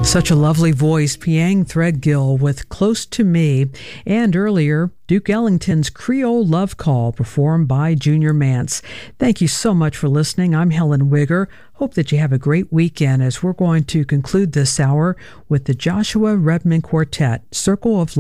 Such a lovely voice, Piang Threadgill with Close to Me, and earlier, Duke Ellington's Creole Love Call, performed by Junior Mance. Thank you so much for listening. I'm Helen Wigger. Hope that you have a great weekend as we're going to conclude this hour with the Joshua Redman Quartet, Circle of